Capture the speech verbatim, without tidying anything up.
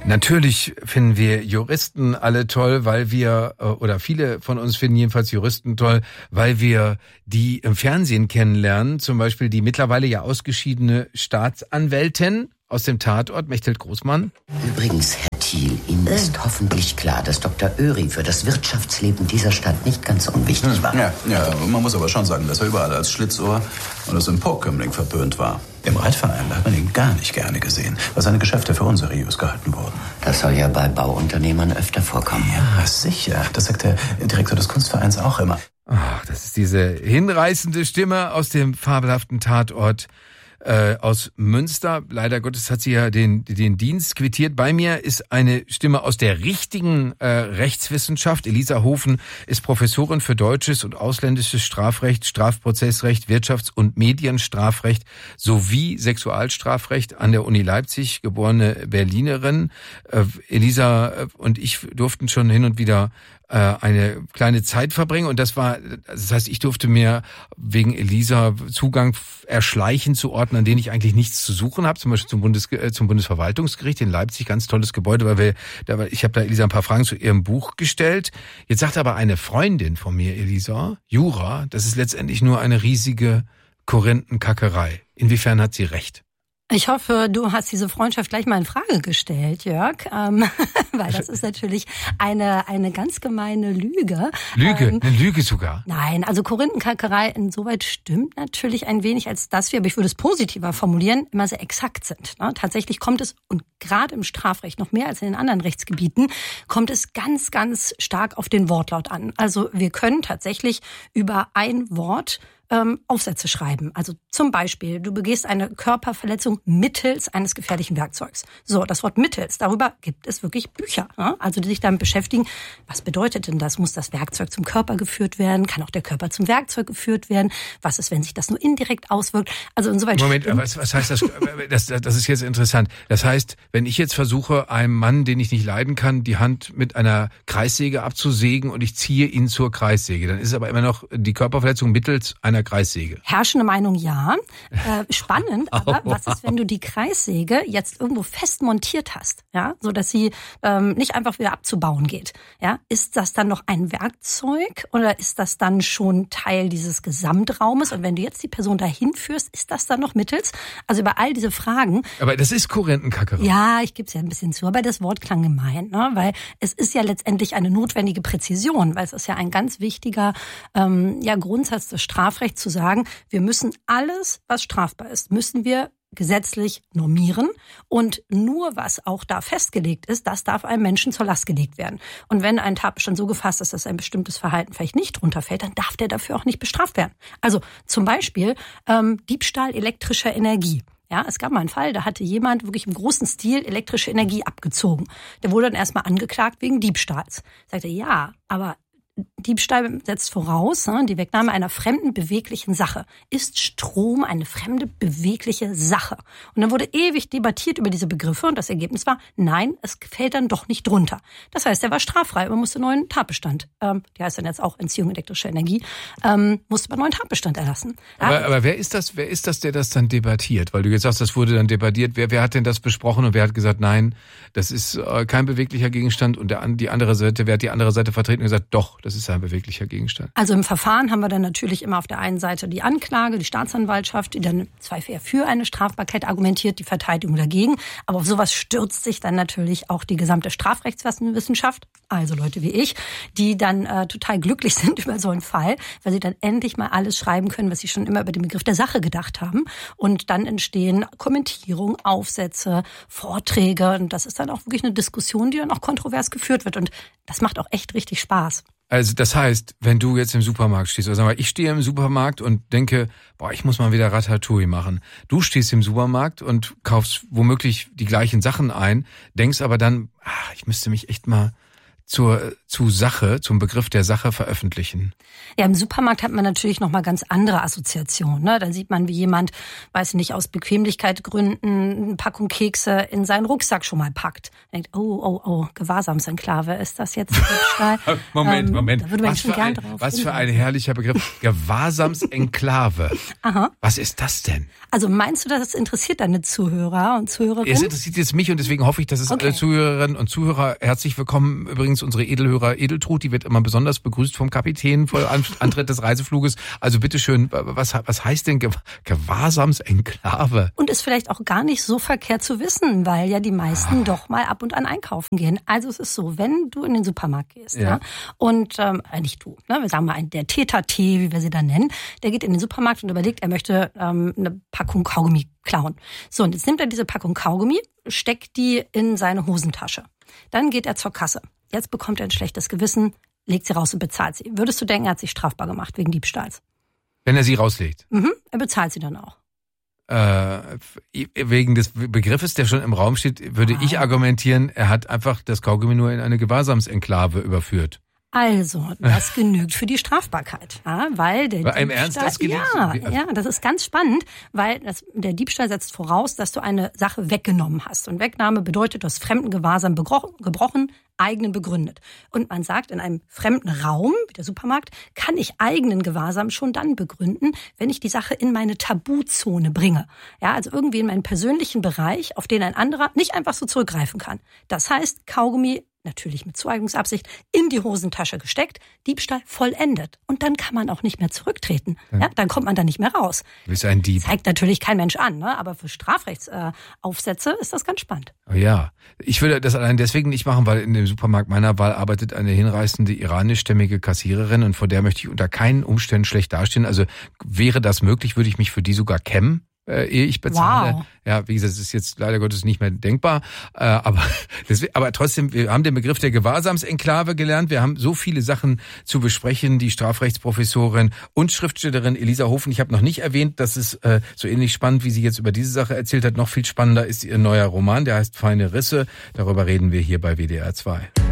Natürlich finden wir Juristen alle toll, weil wir, oder viele von uns finden jedenfalls Juristen toll, weil wir die im Fernsehen kennenlernen. Zum Beispiel die mittlerweile ja ausgeschiedene Staatsanwältin aus dem Tatort, Mechthild Großmann. Übrigens, Herr Thiel, Ihnen ist hoffentlich klar, dass Doktor Oeri für das Wirtschaftsleben dieser Stadt nicht ganz unwichtig war. Ja, ja, man muss aber schon sagen, dass er überall als Schlitzohr und als Emporkömmling verböhnt war. Im Reitverein hat man ihn gar nicht gerne gesehen, weil seine Geschäfte für unseriös gehalten wurden. Das soll ja bei Bauunternehmern öfter vorkommen. Ja, sicher. Das sagt der Direktor des Kunstvereins auch immer. Ach, das ist diese hinreißende Stimme aus dem fabelhaften Tatort äh, aus Münster. Leider Gottes hat sie ja den den Dienst quittiert. Bei mir ist eine Stimme aus der richtigen äh, Rechtswissenschaft. Elisa Hofen ist Professorin für deutsches und ausländisches Strafrecht, Strafprozessrecht, Wirtschafts- und Medienstrafrecht sowie Sexualstrafrecht an der Uni Leipzig, geborene Berlinerin. Äh, Elisa und ich durften schon hin und wieder eine kleine Zeit verbringen und das war, das heißt, ich durfte mir wegen Elisa Zugang erschleichen zu Orten, an denen ich eigentlich nichts zu suchen habe, zum Beispiel zum Bundes, zum Bundesverwaltungsgericht in Leipzig, ganz tolles Gebäude, weil wir, da, ich habe da Elisa ein paar Fragen zu ihrem Buch gestellt. Jetzt sagt aber eine Freundin von mir, Elisa, Jura, das ist letztendlich nur eine riesige Korinthenkackerei. Inwiefern hat sie recht? Ich hoffe, du hast diese Freundschaft gleich mal in Frage gestellt, Jörg, ähm, weil das ist natürlich eine eine ganz gemeine Lüge. Lüge, ähm, eine Lüge sogar? Nein, also Korinthenkackerei insoweit stimmt natürlich ein wenig, als dass wir, aber ich würde es positiver formulieren, immer sehr exakt sind. Ne? Tatsächlich kommt es, und gerade im Strafrecht noch mehr als in den anderen Rechtsgebieten, kommt es ganz, ganz stark auf den Wortlaut an. Also wir können tatsächlich über ein Wort Ähm, Aufsätze schreiben. Also zum Beispiel, du begehst eine Körperverletzung mittels eines gefährlichen Werkzeugs. So, das Wort mittels, darüber gibt es wirklich Bücher, ne? Also die sich damit beschäftigen, was bedeutet denn das? Muss das Werkzeug zum Körper geführt werden? Kann auch der Körper zum Werkzeug geführt werden? Was ist, wenn sich das nur indirekt auswirkt? Also insoweit. Moment, was, was heißt das? das? Das ist jetzt interessant. Das heißt, wenn ich jetzt versuche, einem Mann, den ich nicht leiden kann, die Hand mit einer Kreissäge abzusägen und ich ziehe ihn zur Kreissäge, dann ist es aber immer noch die Körperverletzung mittels einer Kreissäge. Herrschende Meinung, ja. Äh, spannend, aber was ist, wenn du die Kreissäge jetzt irgendwo fest montiert hast, ja, so dass sie ähm, nicht einfach wieder abzubauen geht, ja? Ist das dann noch ein Werkzeug oder ist das dann schon Teil dieses Gesamtraumes? Und wenn du jetzt die Person dahin führst, ist das dann noch mittels? Also über all diese Fragen. Aber das ist Korinthenkackerei. Ja, ich gebe es ja ein bisschen zu, aber das Wort klang gemein, ne? Weil es ist ja letztendlich eine notwendige Präzision, weil es ist ja ein ganz wichtiger ähm, ja, Grundsatz des Strafrechts, zu sagen, wir müssen alles, was strafbar ist, müssen wir gesetzlich normieren und nur was auch da festgelegt ist, das darf einem Menschen zur Last gelegt werden. Und wenn ein Tatbestand so gefasst ist, dass ein bestimmtes Verhalten vielleicht nicht drunter fällt, dann darf der dafür auch nicht bestraft werden. Also zum Beispiel ähm, Diebstahl elektrischer Energie. Ja, es gab mal einen Fall, da hatte jemand wirklich im großen Stil elektrische Energie abgezogen. Der wurde dann erstmal angeklagt wegen Diebstahls. Sagte, ja, aber Diebstahl setzt voraus, die Wegnahme einer fremden beweglichen Sache. Ist Strom eine fremde bewegliche Sache? Und dann wurde ewig debattiert über diese Begriffe und das Ergebnis war, nein, es fällt dann doch nicht drunter. Das heißt, er war straffrei, man musste einen neuen Tatbestand, ähm, die heißt dann jetzt auch Entziehung elektrischer Energie, ähm, musste man einen neuen Tatbestand erlassen. Aber, ja, aber wer ist das, wer ist das, der das dann debattiert? Weil du jetzt sagst, das wurde dann debattiert. Wer, wer hat denn das besprochen und wer hat gesagt, nein, das ist äh, kein beweglicher Gegenstand und der, die andere Seite, wer hat die andere Seite vertreten und gesagt, doch, das ist ein beweglicher Gegenstand. Also im Verfahren haben wir dann natürlich immer auf der einen Seite die Anklage, die Staatsanwaltschaft, die dann im Zweifel eher für eine Strafbarkeit argumentiert, die Verteidigung dagegen. Aber auf sowas stürzt sich dann natürlich auch die gesamte Strafrechtswissenschaft, also Leute wie ich, die dann äh, total glücklich sind über so einen Fall, weil sie dann endlich mal alles schreiben können, was sie schon immer über den Begriff der Sache gedacht haben. Und dann entstehen Kommentierungen, Aufsätze, Vorträge. Und das ist dann auch wirklich eine Diskussion, die dann auch kontrovers geführt wird. Und das macht auch echt richtig Spaß. Also das heißt, wenn du jetzt im Supermarkt stehst, oder sagen wir, ich stehe im Supermarkt und denke, boah, ich muss mal wieder Ratatouille machen. Du stehst im Supermarkt und kaufst womöglich die gleichen Sachen ein, denkst aber dann, ach, ich müsste mich echt mal zur zu Sache, zum Begriff der Sache veröffentlichen? Ja, im Supermarkt hat man natürlich noch mal ganz andere Assoziationen. Ne? Da sieht man, wie jemand, weiß nicht, aus Bequemlichkeitsgründen eine Packung Kekse in seinen Rucksack schon mal packt. Denkt, oh, oh, oh, Gewahrsamsenklave, ist das jetzt Diebstahl? Moment, ähm, Moment. Da würde man was schon für, gern ein, drauf was für hinweisen. ein herrlicher Begriff. Gewahrsamsenklave. Aha. Was ist das denn? Also meinst du, das interessiert deine Zuhörer und Zuhörerinnen? Es interessiert jetzt mich und deswegen hoffe ich, dass es Okay. alle Zuhörerinnen und Zuhörer herzlich willkommen. Übrigens unsere Edelhörer Edeltrud, die wird immer besonders begrüßt vom Kapitän vor Antritt des Reisefluges. Also bitteschön, was, was heißt denn Ge- Gewahrsamsenklave? Und ist vielleicht auch gar nicht so verkehrt zu wissen, weil ja die meisten Ah. doch mal ab und an einkaufen gehen. Also es ist so, wenn du in den Supermarkt gehst, Ja. ja, und ähm, äh, nicht du, ne, wir sagen mal der Täter-Tee, wie wir sie da nennen, der geht in den Supermarkt und überlegt, er möchte ähm, eine Packung Kaugummi klauen. So, und jetzt nimmt er diese Packung Kaugummi, steckt die in seine Hosentasche. Dann geht er zur Kasse. Jetzt bekommt er ein schlechtes Gewissen, legt sie raus und bezahlt sie. Würdest du denken, er hat sich strafbar gemacht wegen Diebstahls? Wenn er sie rauslegt. Mhm, er bezahlt sie dann auch. Äh, wegen des Begriffes, der schon im Raum steht, würde ich argumentieren, er hat einfach das Kaugummi nur in eine Gewahrsamsenklave überführt. Also, das genügt für die Strafbarkeit, ja, weil der Bei einem Diebstahl, Ernst, das genügt? ja, ja, das ist ganz spannend, weil das, der Diebstahl setzt voraus, dass du eine Sache weggenommen hast. Und Wegnahme bedeutet, du hast fremden Gewahrsam begro- gebrochen, eigenen begründet. Und man sagt, in einem fremden Raum, wie der Supermarkt, kann ich eigenen Gewahrsam schon dann begründen, wenn ich die Sache in meine Tabuzone bringe. Ja, also irgendwie in meinen persönlichen Bereich, auf den ein anderer nicht einfach so zurückgreifen kann. Das heißt, Kaugummi, natürlich mit Zueignungsabsicht, in die Hosentasche gesteckt, Diebstahl vollendet. Und dann kann man auch nicht mehr zurücktreten. Ja, dann kommt man da nicht mehr raus. Du bist ein Dieb. Zeigt natürlich kein Mensch an, ne? Aber für Strafrechtsaufsätze ist das ganz spannend. Oh ja, ich würde das allein deswegen nicht machen, weil in dem Supermarkt meiner Wahl arbeitet eine hinreißende iranischstämmige Kassiererin und vor der möchte ich unter keinen Umständen schlecht dastehen. Also wäre das möglich, würde ich mich für die sogar kämmen, äh, ehe ich bezahle. Wow. Ja, wie gesagt, das ist jetzt leider Gottes nicht mehr denkbar. Äh, aber, deswegen, aber trotzdem, wir haben den Begriff der Gewahrsamsenklave gelernt. Wir haben so viele Sachen zu besprechen. Die Strafrechtsprofessorin und Schriftstellerin Elisa Hofen. Ich habe noch nicht erwähnt, dass es äh, so ähnlich spannend, wie sie jetzt über diese Sache erzählt hat. Noch viel spannender ist ihr neuer Roman, der heißt Feine Risse. Darüber reden wir hier bei W D R zwei.